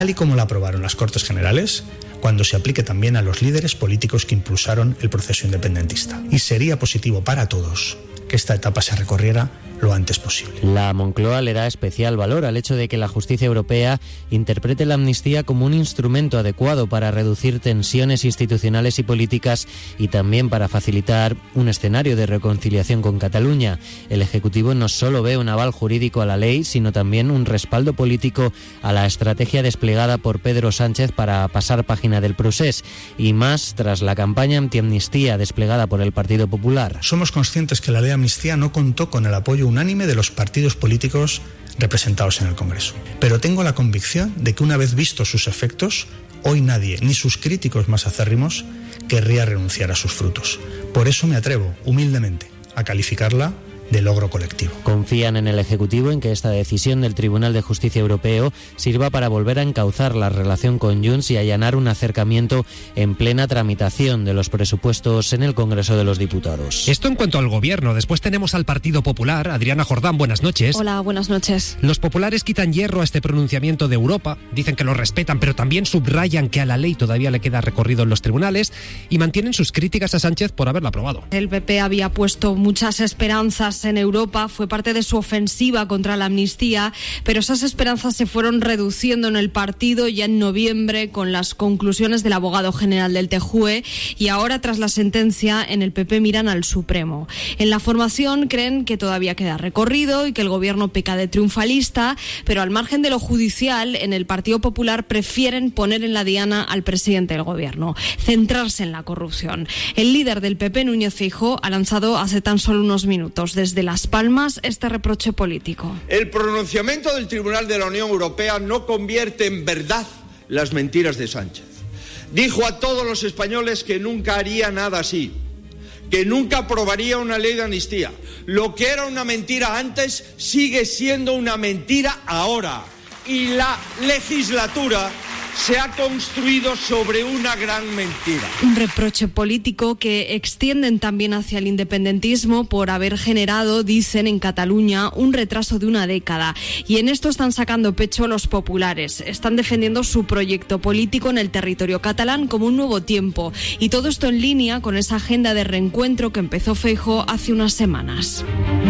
tal y como la aprobaron las Cortes Generales, cuando se aplique también a los líderes políticos que impulsaron el proceso independentista. Y sería positivo para todos que esta etapa se recorriera lo antes posible. La Moncloa le da especial valor al hecho de que la justicia europea interprete la amnistía como un instrumento adecuado para reducir tensiones institucionales y políticas y también para facilitar un escenario de reconciliación con Cataluña. El Ejecutivo no solo ve un aval jurídico a la ley, sino también un respaldo político a la estrategia desplegada por Pedro Sánchez para pasar página del procés, y más tras la campaña antiamnistía desplegada por el Partido Popular. Somos conscientes que la ley de amnistía no contó con el apoyo unánime de los partidos políticos representados en el Congreso. Pero tengo la convicción de que una vez vistos sus efectos, hoy nadie, ni sus críticos más acérrimos, querría renunciar a sus frutos. Por eso me atrevo, humildemente, a calificarla de logro colectivo. Confían en el Ejecutivo en que esta decisión del Tribunal de Justicia Europeo sirva para volver a encauzar la relación con Junts y allanar un acercamiento en plena tramitación de los presupuestos en el Congreso de los Diputados. Esto en cuanto al Gobierno. Después tenemos al Partido Popular. Adriana Jordán, buenas noches. Hola, buenas noches. Los populares quitan hierro a este pronunciamiento de Europa, dicen que lo respetan, pero también subrayan que a la ley todavía le queda recorrido en los tribunales y mantienen sus críticas a Sánchez por haberla aprobado. El PP había puesto muchas esperanzas en Europa, fue parte de su ofensiva contra la amnistía, pero esas esperanzas se fueron reduciendo en el partido ya en noviembre con las conclusiones del abogado general del TJUE, y ahora tras la sentencia en el PP miran al Supremo. En la formación creen que todavía queda recorrido y que el gobierno peca de triunfalista, pero al margen de lo judicial, en el Partido Popular prefieren poner en la diana al presidente del gobierno, centrarse en la corrupción. El líder del PP, Núñez Feijóo, ha lanzado hace tan solo unos minutos desde Las Palmas este reproche político. El pronunciamiento del Tribunal de la Unión Europea no convierte en verdad las mentiras de Sánchez. Dijo a todos los españoles que nunca haría nada así, que nunca aprobaría una ley de amnistía. Lo que era una mentira antes sigue siendo una mentira ahora. Y la legislatura se ha construido sobre una gran mentira. Un reproche político que extienden también hacia el independentismo por haber generado, dicen, en Cataluña un retraso de una década. Y en esto están sacando pecho los populares. Están defendiendo su proyecto político en el territorio catalán como un nuevo tiempo. Y todo esto en línea con esa agenda de reencuentro que empezó Feijóo hace unas semanas.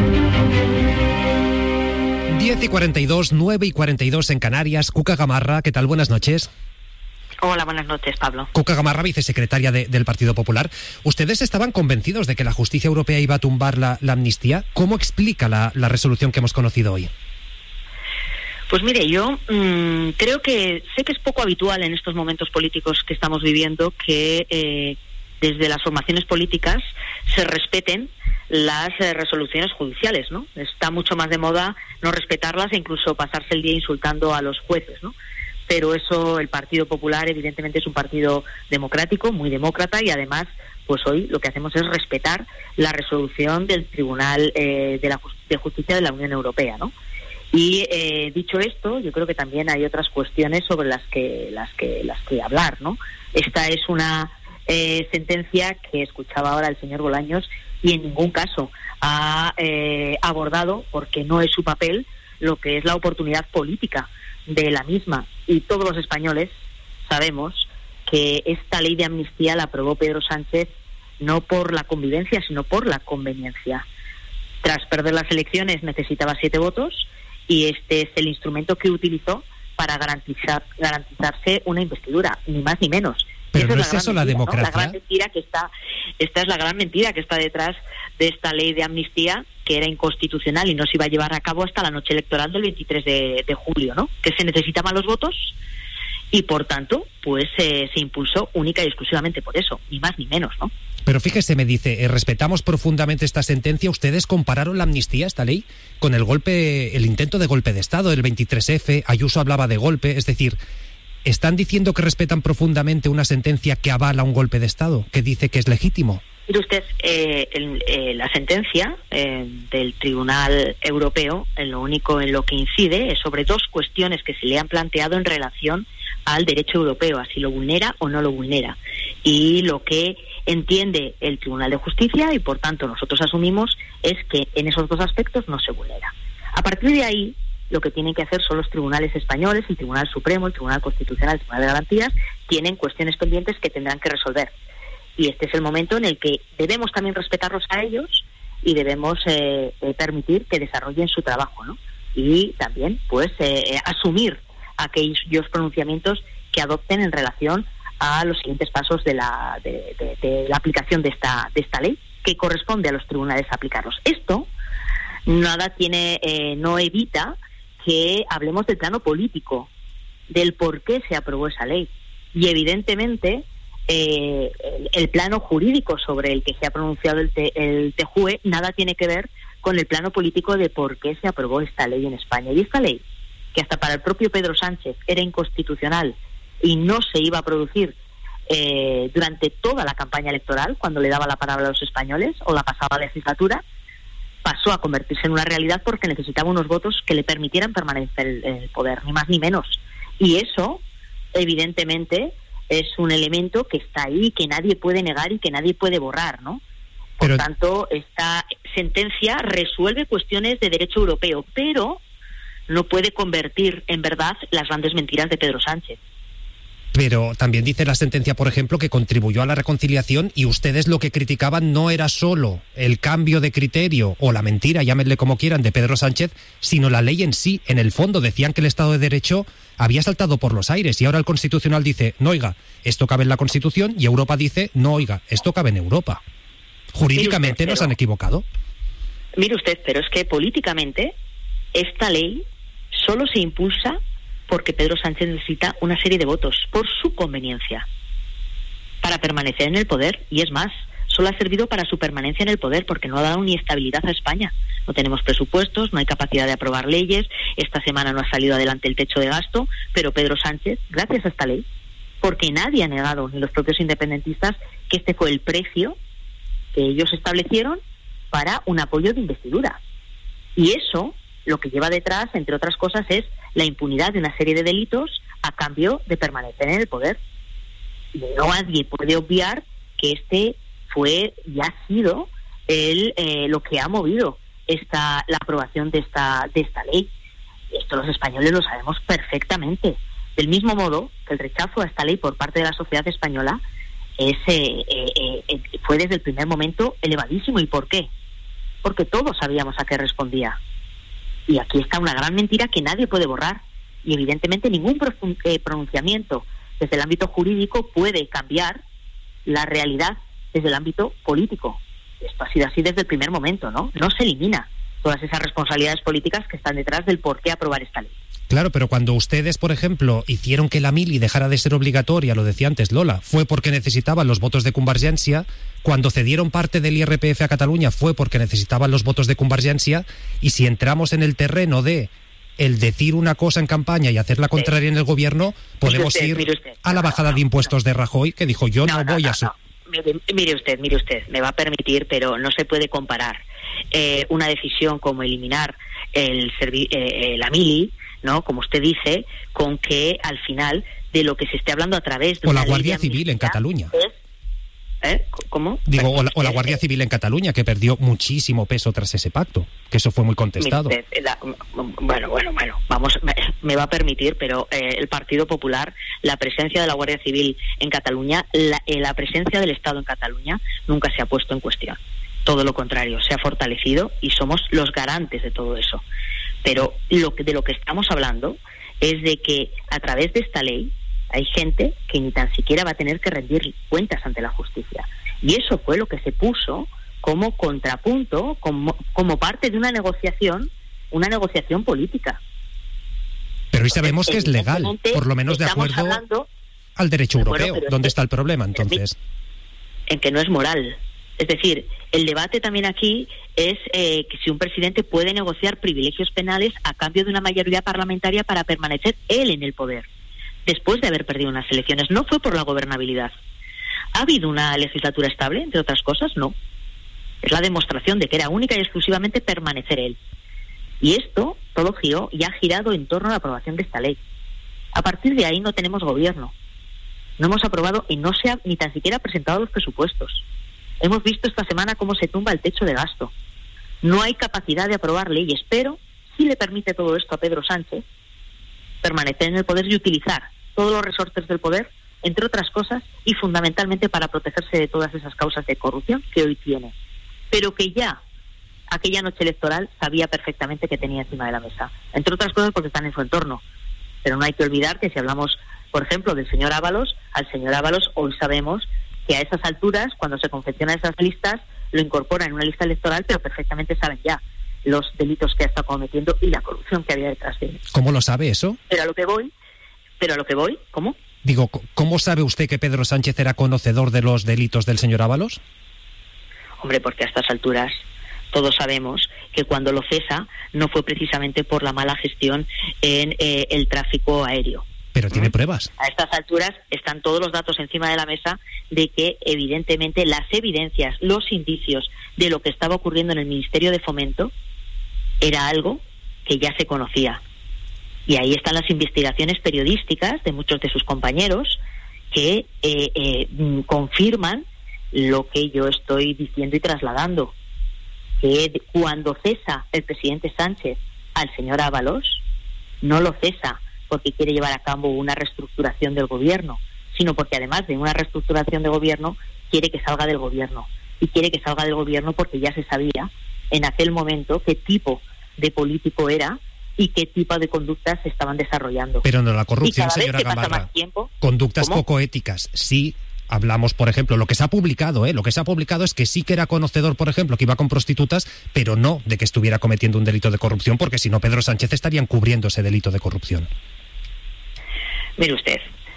10:42, 9:42 en Canarias. Cuca Gamarra, ¿qué tal? Buenas noches. Hola, buenas noches, Pablo. Cuca Gamarra, vicesecretaria del Partido Popular. ¿Ustedes estaban convencidos de que la justicia europea iba a tumbar la amnistía? ¿Cómo explica la resolución que hemos conocido hoy? Pues mire, yo creo que sé que es poco habitual en estos momentos políticos que estamos viviendo que desde las formaciones políticas se respeten las resoluciones judiciales, ¿no? Está mucho más de moda no respetarlas e incluso pasarse el día insultando a los jueces, ¿no? Pero eso, el Partido Popular evidentemente es un partido democrático, muy demócrata, y además pues hoy lo que hacemos es respetar la resolución del Tribunal de Justicia de la Unión Europea, ¿no? Y dicho esto, yo creo que también hay otras cuestiones sobre las que hablar, ¿no? Esta es una sentencia que escuchaba ahora el señor Bolaños y en ningún caso ha abordado, porque no es su papel, lo que es la oportunidad política de la misma. Y todos los españoles sabemos que esta ley de amnistía la aprobó Pedro Sánchez no por la convivencia, sino por la conveniencia. Tras perder las elecciones necesitaba 7 votos y este es el instrumento que utilizó para garantizarse una investidura, ni más ni menos. Pero no es eso la democracia. La gran mentira que esta es la gran mentira que está detrás de esta ley de amnistía, que era inconstitucional y no se iba a llevar a cabo hasta la noche electoral del 23 de julio, ¿no? Que se necesitaban los votos y por tanto pues se impulsó única y exclusivamente por eso, ni más ni menos, ¿no? Pero fíjese, me dice, respetamos profundamente esta sentencia. Ustedes compararon la amnistía, esta ley, con el intento de golpe de Estado, el 23F. Ayuso hablaba de golpe, es decir, ¿están diciendo que respetan profundamente una sentencia que avala un golpe de Estado, que dice que es legítimo? Mire usted, la sentencia del Tribunal Europeo, lo único en lo que incide es sobre 2 cuestiones que se le han planteado en relación al derecho europeo, a si lo vulnera o no lo vulnera. Y lo que entiende el Tribunal de Justicia, y por tanto nosotros asumimos, es que en esos 2 aspectos no se vulnera. A partir de ahí, lo que tienen que hacer son los tribunales españoles, el Tribunal Supremo, el Tribunal Constitucional, el Tribunal de Garantías, tienen cuestiones pendientes que tendrán que resolver. Y este es el momento en el que debemos también respetarlos a ellos y debemos permitir que desarrollen su trabajo, ¿no? Y también, pues, asumir aquellos pronunciamientos que adopten en relación a los siguientes pasos de la aplicación de esta ley, que corresponde a los tribunales aplicarlos. Esto no evita que hablemos del plano político, del por qué se aprobó esa ley. Y evidentemente el plano jurídico sobre el que se ha pronunciado el TJUE nada tiene que ver con el plano político de por qué se aprobó esta ley en España. Y esta ley, que hasta para el propio Pedro Sánchez era inconstitucional y no se iba a producir durante toda la campaña electoral, cuando le daba la palabra a los españoles, o la pasada legislatura, pasó a convertirse en una realidad porque necesitaba unos votos que le permitieran permanecer en el poder, ni más ni menos. Y eso, evidentemente, es un elemento que está ahí, que nadie puede negar y que nadie puede borrar, ¿no? Por tanto, esta sentencia resuelve cuestiones de derecho europeo, pero no puede convertir en verdad las grandes mentiras de Pedro Sánchez. Pero también dice la sentencia, por ejemplo, que contribuyó a la reconciliación, y ustedes lo que criticaban no era solo el cambio de criterio o la mentira, llámenle como quieran, de Pedro Sánchez, sino la ley en sí. En el fondo decían que el Estado de Derecho había saltado por los aires, y ahora el Constitucional dice, no, oiga, esto cabe en la Constitución, y Europa dice, no, oiga, esto cabe en Europa. Jurídicamente nos han equivocado. Mire usted, pero es que políticamente esta ley solo se impulsa porque Pedro Sánchez necesita una serie de votos por su conveniencia para permanecer en el poder, y es más, solo ha servido para su permanencia en el poder, porque no ha dado ni estabilidad a España. No tenemos presupuestos, no hay capacidad de aprobar leyes, esta semana no ha salido adelante el techo de gasto, pero Pedro Sánchez, gracias a esta ley, porque nadie ha negado, ni los propios independentistas, que este fue el precio que ellos establecieron para un apoyo de investidura. Y eso, lo que lleva detrás, entre otras cosas, es la impunidad de una serie de delitos a cambio de permanecer en el poder. Y no nadie puede obviar que este fue y ha sido lo que ha movido la aprobación de esta ley. Y esto los españoles lo sabemos perfectamente. Del mismo modo que el rechazo a esta ley por parte de la sociedad española fue desde el primer momento elevadísimo. ¿Y por qué? Porque todos sabíamos a qué respondía. Y aquí está una gran mentira que nadie puede borrar. Y evidentemente ningún pronunciamiento desde el ámbito jurídico puede cambiar la realidad desde el ámbito político. Esto ha sido así desde el primer momento, ¿no? No se elimina todas esas responsabilidades políticas que están detrás del por qué aprobar esta ley. Claro, pero cuando ustedes, por ejemplo, hicieron que la mili dejara de ser obligatoria, lo decía antes Lola, fue porque necesitaban los votos de Convergència. Cuando cedieron parte del IRPF a Cataluña fue porque necesitaban los votos de Convergència. Y si entramos en el terreno de el decir una cosa en campaña y hacer la contraria en el gobierno, podemos ir a la bajada de impuestos de Rajoy, que dijo yo no voy a... Mire usted, me va a permitir, pero no se puede comparar una decisión como eliminar la mili, ¿no? Como usted dice, con que al final de lo que se esté hablando a través de... O la Guardia Civil en Cataluña. ¿Cómo? Digo, o la Guardia Civil en Cataluña, que perdió muchísimo peso tras ese pacto, que eso fue muy contestado. Bueno, vamos, me va a permitir, pero el Partido Popular, la presencia de la Guardia Civil en Cataluña, la presencia del Estado en Cataluña nunca se ha puesto en cuestión. Todo lo contrario, se ha fortalecido y somos los garantes de todo eso. Pero de lo que estamos hablando es de que a través de esta ley hay gente que ni tan siquiera va a tener que rendir cuentas ante la justicia. Y eso fue lo que se puso como contrapunto, como parte de una negociación política. Pero hoy sabemos que es legal, por lo menos de acuerdo al derecho europeo. ¿Dónde está el problema, entonces? En que no es moral. Es decir, el debate también aquí es que si un presidente puede negociar privilegios penales a cambio de una mayoría parlamentaria para permanecer él en el poder, después de haber perdido unas elecciones. No fue por la gobernabilidad. ¿Ha habido una legislatura estable, entre otras cosas? No. Es la demostración de que era única y exclusivamente permanecer él. Y esto todo giró y ha girado en torno a la aprobación de esta ley. A partir de ahí no tenemos gobierno. No hemos aprobado y no se ha ni tan siquiera presentado los presupuestos. Hemos visto esta semana cómo se tumba el techo de gasto. No hay capacidad de aprobar leyes, pero sí le permite todo esto a Pedro Sánchez, permanecer en el poder y utilizar todos los resortes del poder, entre otras cosas, y fundamentalmente para protegerse de todas esas causas de corrupción que hoy tiene, pero que ya aquella noche electoral sabía perfectamente que tenía encima de la mesa, entre otras cosas porque están en su entorno. Pero no hay que olvidar que si hablamos, por ejemplo, del señor Ábalos, al señor Ábalos hoy sabemos que a esas alturas, cuando se confeccionan esas listas, lo incorporan en una lista electoral, pero perfectamente saben ya los delitos que ha estado cometiendo y la corrupción que había detrás de él. ¿Cómo lo sabe eso? Pero a lo que voy, ¿cómo? Digo, ¿cómo sabe usted que Pedro Sánchez era conocedor de los delitos del señor Ábalos? Hombre, porque a estas alturas todos sabemos que cuando lo cesa no fue precisamente por la mala gestión en el tráfico aéreo. Pero tiene pruebas. A estas alturas están todos los datos encima de la mesa de que evidentemente las evidencias, los indicios de lo que estaba ocurriendo en el Ministerio de Fomento era algo que ya se conocía. Y ahí están las investigaciones periodísticas de muchos de sus compañeros que confirman lo que yo estoy diciendo y trasladando, que cuando cesa el presidente Sánchez al señor Ábalos, no lo cesa porque quiere llevar a cabo una reestructuración del gobierno, sino porque además de una reestructuración de gobierno, quiere que salga del gobierno. Y quiere que salga del gobierno porque ya se sabía en aquel momento qué tipo de político era y qué tipo de conductas se estaban desarrollando. Pero no la corrupción, señora Gamarra. Conductas ¿cómo? poco éticas. Sí, hablamos, por ejemplo, lo que se ha publicado, lo que se ha publicado es que sí que era conocedor, por ejemplo, que iba con prostitutas, pero no de que estuviera cometiendo un delito de corrupción, porque si no Pedro Sánchez estaría encubriendo ese delito de corrupción. Mire usted,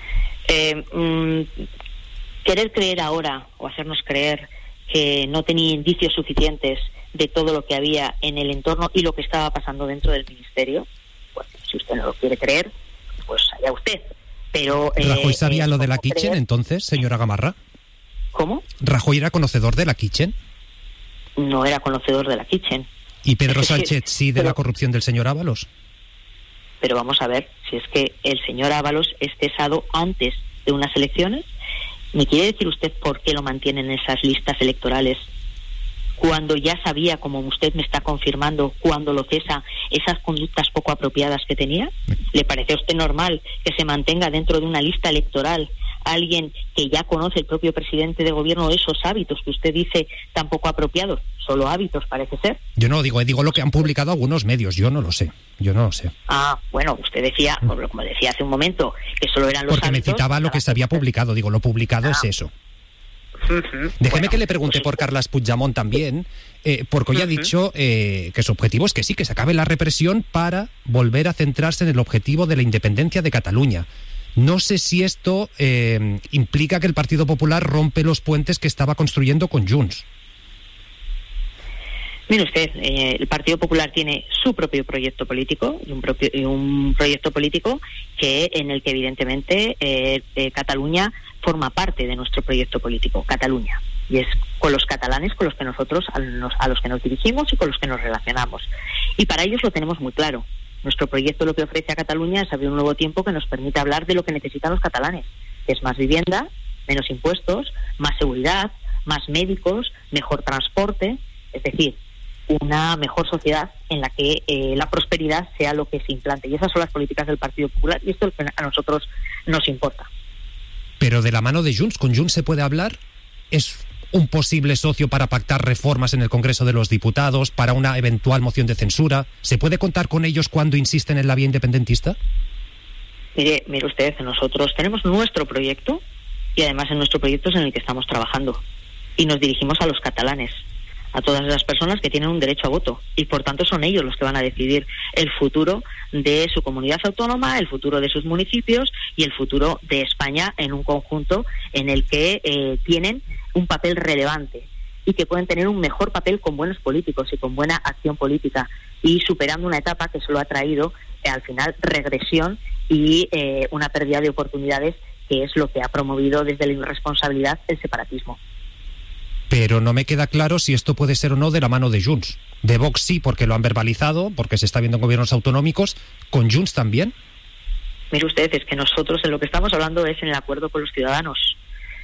querer creer ahora o hacernos creer que no tenía indicios suficientes de todo lo que había en el entorno y lo que estaba pasando dentro del ministerio, bueno, si usted no lo quiere creer, pues allá usted. Pero ¿Rajoy sabía lo de la Kitchen creer... entonces, señora Gamarra? ¿Cómo? ¿Rajoy era conocedor de la Kitchen? No era conocedor de la Kitchen. ¿Y Pedro Sánchez sí de la corrupción del señor Ábalos? Pero vamos a ver, si es que el señor Ábalos es cesado antes de unas elecciones, ¿me quiere decir usted por qué lo mantienen en esas listas electorales cuando ya sabía, como usted me está confirmando, cuando lo cesa, esas conductas poco apropiadas que tenía? ¿Le parece a usted normal que se mantenga dentro de una lista electoral alguien que ya conoce el propio presidente de gobierno esos hábitos que usted dice tan poco apropiados? Solo hábitos, parece ser. Yo no digo lo que han publicado algunos medios, yo no lo sé. Ah, bueno, usted decía, como decía hace un momento, que solo eran los porque hábitos... me citaba lo que se había publicado, lo publicado es eso. Déjeme que le pregunte por Carles Puigdemont también, porque hoy ha dicho que su objetivo es que sí, que se acabe la represión para volver a centrarse en el objetivo de la independencia de Cataluña. No sé si esto implica que el Partido Popular rompe los puentes que estaba construyendo con Junts. Mire usted, el Partido Popular tiene su propio proyecto político y un proyecto político en el que evidentemente Cataluña forma parte de nuestro proyecto político, Cataluña, y es con los catalanes con los que nosotros a los que nos dirigimos y con los que nos relacionamos. Y para ellos lo tenemos muy claro. Nuestro proyecto lo que ofrece a Cataluña es abrir un nuevo tiempo que nos permita hablar de lo que necesitan los catalanes, que es más vivienda, menos impuestos, más seguridad, más médicos, mejor transporte, es decir, una mejor sociedad en la que la prosperidad sea lo que se implante. Y esas son las políticas del Partido Popular y esto es lo que a nosotros nos importa. Pero de la mano de Junts, ¿con Junts se puede hablar? ¿Es un posible socio para pactar reformas en el Congreso de los Diputados, para una eventual moción de censura? ¿Se puede contar con ellos cuando insisten en la vía independentista? Mire usted, nosotros tenemos nuestro proyecto y además en nuestro proyecto es en el que estamos trabajando y nos dirigimos a los catalanes, a todas las personas que tienen un derecho a voto y por tanto son ellos los que van a decidir el futuro de su comunidad autónoma, el futuro de sus municipios y el futuro de España en un conjunto en el que tienen un papel relevante y que pueden tener un mejor papel con buenos políticos y con buena acción política y superando una etapa que solo ha traído al final regresión y una pérdida de oportunidades, que es lo que ha promovido desde la irresponsabilidad el separatismo. Pero no me queda claro si esto puede ser o no de la mano de Junts. De Vox sí, porque lo han verbalizado, porque se está viendo en gobiernos autonómicos. ¿Con Junts también? Mire usted, es que nosotros en lo que estamos hablando es en el acuerdo con los ciudadanos.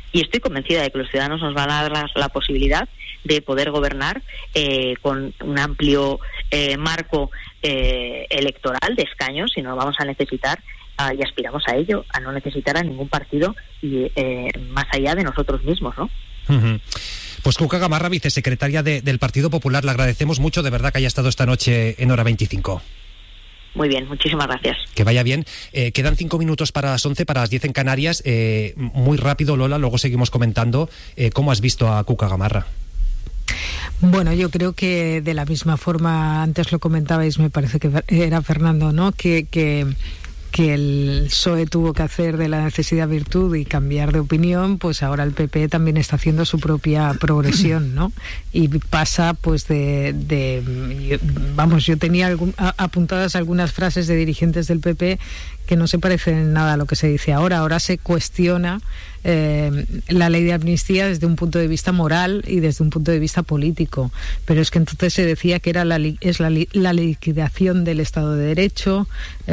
y estoy convencida de que los ciudadanos nos van a dar la posibilidad de poder gobernar con un amplio marco electoral de escaños, y no vamos a necesitar, y aspiramos a ello, a no necesitar a ningún partido y más allá de nosotros mismos, ¿no? Uh-huh. Pues Cuca Gamarra, vicesecretaria del Partido Popular, le agradecemos mucho de verdad que haya estado esta noche en Hora 25. Muy bien, muchísimas gracias. Que vaya bien. Quedan 5 minutos para las 11, para las 10 en Canarias. Muy rápido, Lola, luego seguimos comentando. ¿Cómo has visto a Cuca Gamarra? Bueno, yo creo que de la misma forma, antes lo comentabais, me parece que era Fernando, ¿no? Que el PSOE tuvo que hacer de la necesidad virtud y cambiar de opinión, pues ahora el PP también está haciendo su propia progresión, ¿no? Y pasa pues yo tenía apuntadas algunas frases de dirigentes del PP que no se parecen en nada a lo que se dice ahora. Ahora se cuestiona la ley de amnistía desde un punto de vista moral y desde un punto de vista político, pero es que entonces se decía que era la liquidación del Estado de Derecho,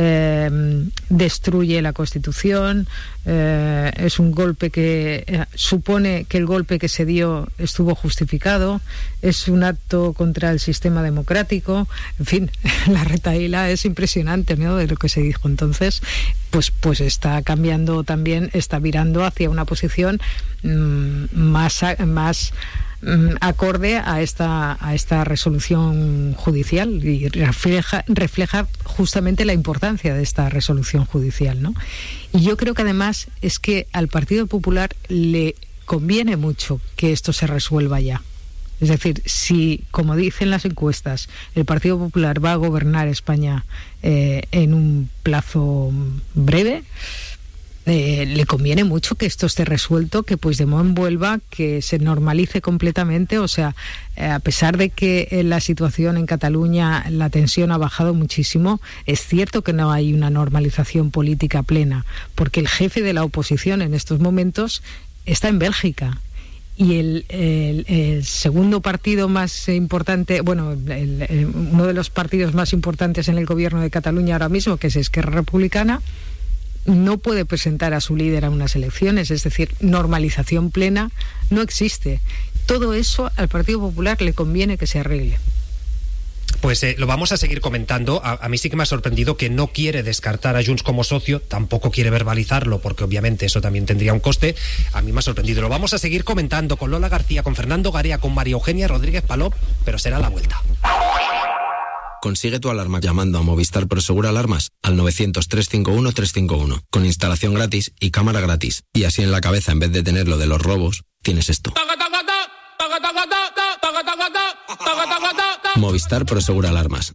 destruye la Constitución, es un golpe que supone que el golpe que se dio estuvo justificado, es un acto contra el sistema democrático, en fin, la retahíla es impresionante, ¿no?, de lo que se dijo. Entonces pues está cambiando también, está virando hacia una posición más acorde a esta resolución judicial, y refleja justamente la importancia de esta resolución judicial, ¿no? Y yo creo que además es que al Partido Popular le conviene mucho que esto se resuelva ya. Es decir, si, como dicen las encuestas, el Partido Popular va a gobernar España en un plazo breve, le conviene mucho que esto esté resuelto, que Puigdemont vuelva, que se normalice completamente. O sea, a pesar de que la situación en Cataluña, la tensión ha bajado muchísimo, es cierto que no hay una normalización política plena, porque el jefe de la oposición en estos momentos está en Bélgica. Y el segundo partido más importante, uno de los partidos más importantes en el gobierno de Cataluña ahora mismo, que es Esquerra Republicana, no puede presentar a su líder a unas elecciones. Es decir, normalización plena no existe. Todo eso al Partido Popular le conviene que se arregle. Pues lo vamos a seguir comentando. A mí sí que me ha sorprendido que no quiere descartar a Junts como socio, tampoco quiere verbalizarlo, porque obviamente eso también tendría un coste. A mí me ha sorprendido. Lo vamos a seguir comentando con Lola García, con Fernando Garea, con María Eugenia Rodríguez Palop, pero será la vuelta. Consigue tu alarma llamando a Movistar Prosegur Alarmas al 900-351-351, con instalación gratis y cámara gratis. Y así en la cabeza, en vez de tener lo de los robos, tienes esto. Movistar Prosegur Alarmas.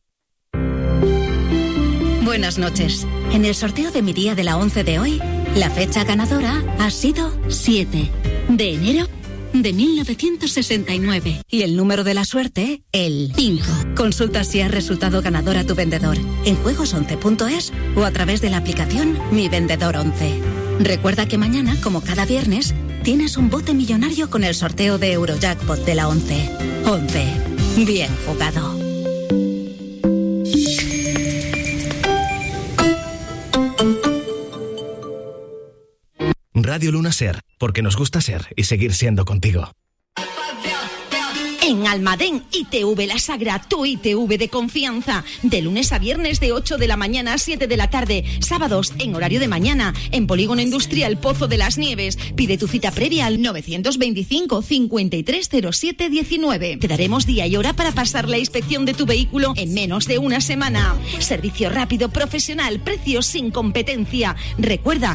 Buenas noches. En el sorteo de mi día de la 11 de hoy, la fecha ganadora ha sido 7 de enero de 1969. Y el número de la suerte, el 5. Consulta si has resultado ganador a tu vendedor en juegos11.es o a través de la aplicación Mi Vendedor 11. Recuerda que mañana, como cada viernes, tienes un bote millonario con el sorteo de Eurojackpot de la 11. 11. Bien jugado. Radio Luna Ser, porque nos gusta ser y seguir siendo contigo. En Almadén, ITV La Sagra, tu ITV de confianza. De lunes a viernes de 8 de la mañana a 7 de la tarde. Sábados en horario de mañana. En Polígono Industrial Pozo de las Nieves. Pide tu cita previa al 925-5307-19. Te daremos día y hora para pasar la inspección de tu vehículo en menos de una semana. Servicio rápido, profesional, precios sin competencia. Recuerda,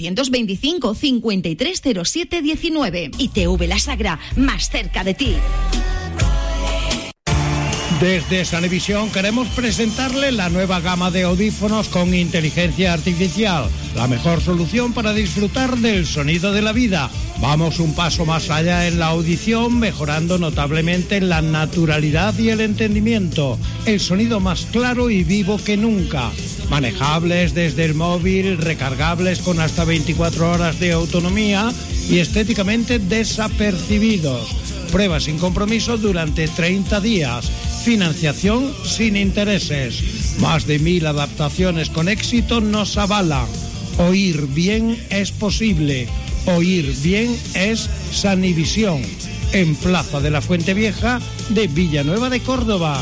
925-5307-19. ITV La Sagra, más cerca de ti. Desde Sanevisión queremos presentarle la nueva gama de audífonos con inteligencia artificial, la mejor solución para disfrutar del sonido de la vida. Vamos un paso más allá en la audición, mejorando notablemente la naturalidad y el entendimiento. El sonido más claro y vivo que nunca. Manejables desde el móvil, recargables con hasta 24 horas de autonomía y estéticamente desapercibidos. Prueba sin compromiso durante 30 días. Financiación sin intereses. Más de 1000 adaptaciones con éxito nos avalan. Oír bien es posible. Oír bien es Sanivisión, en Plaza de la Fuente Vieja de Villanueva de Córdoba.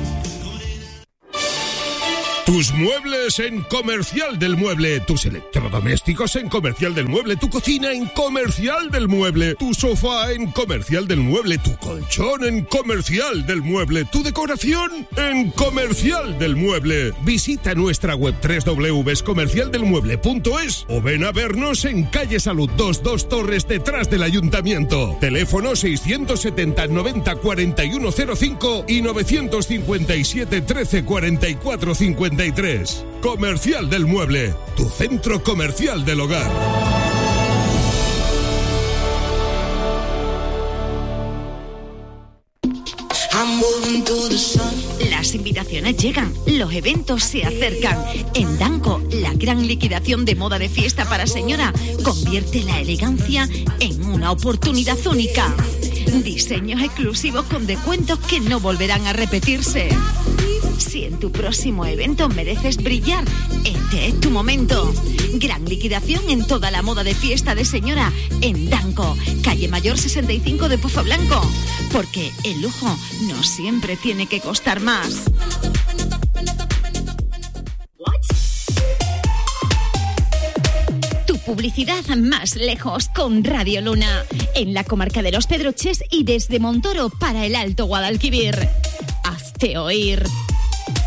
Tus muebles en Comercial del Mueble, tus electrodomésticos en Comercial del Mueble, tu cocina en Comercial del Mueble, tu sofá en Comercial del Mueble, tu colchón en Comercial del Mueble, tu decoración en Comercial del Mueble. Visita nuestra web www.comercialdelmueble.es o ven a vernos en calle Salud 2 Torres, detrás del Ayuntamiento. Teléfono 670 90 4105 y 957 13 44 53. Comercial del Mueble, tu centro comercial del hogar. Las invitaciones llegan, los eventos se acercan. En Danco, la gran liquidación de moda de fiesta para señora convierte la elegancia en una oportunidad única. Diseños exclusivos con descuentos que no volverán a repetirse. Si en tu próximo evento mereces brillar, este es tu momento. Gran liquidación en toda la moda de fiesta de señora en Danco, calle Mayor 65 de Pozo Blanco. Porque el lujo no siempre tiene que costar más. Tu publicidad más lejos con Radio Luna. En la comarca de Los Pedroches y desde Montoro para el Alto Guadalquivir. Hazte oír.